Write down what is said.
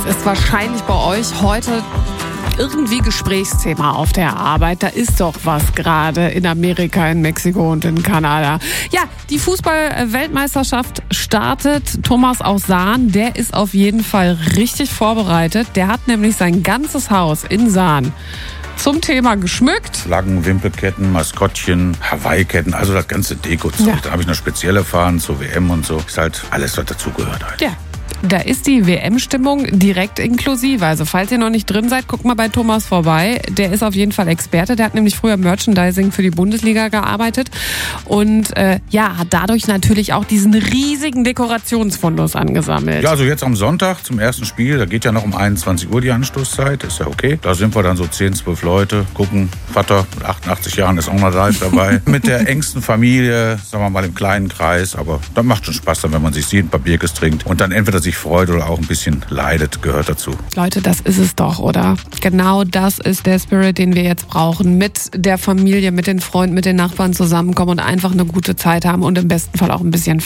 ist wahrscheinlich bei euch heute irgendwie Gesprächsthema auf der Arbeit. Da ist doch was gerade in Amerika, in Mexiko und in Kanada. Ja, die Fußball-Weltmeisterschaft startet. Thomas aus Sahn, der ist auf jeden Fall richtig vorbereitet. Der hat nämlich sein ganzes Haus in Sahn zum Thema geschmückt. Flaggen, Wimpelketten, Maskottchen, Hawaii-Ketten, also das ganze Deko-Zeug. Ja. Da habe ich noch spezielle Fahnen zur WM und so. Ist halt alles, was dazugehört halt. Ja. Da ist die WM-Stimmung direkt inklusive. Also falls ihr noch nicht drin seid, guckt mal bei Thomas vorbei. Der ist auf jeden Fall Experte. Der hat nämlich früher Merchandising für die Bundesliga gearbeitet und hat dadurch natürlich auch diesen riesigen Dekorationsfundus angesammelt. Ja, also jetzt am Sonntag zum ersten Spiel, da geht ja noch um 21 Uhr die Anstoßzeit, ist ja okay. Da sind wir dann so 10, 12 Leute, gucken. Vater mit 88 Jahren ist auch noch live dabei. Mit der engsten Familie, sagen wir mal im kleinen Kreis. Aber das macht schon Spaß dann, wenn man sich sieht, ein paar Bierkes trinkt und dann entweder sich freut oder auch ein bisschen leidet, gehört dazu. Leute, das ist es doch, oder? Genau das ist der Spirit, den wir jetzt brauchen. Mit der Familie, mit den Freunden, mit den Nachbarn zusammenkommen und einfach eine gute Zeit haben und im besten Fall auch ein bisschen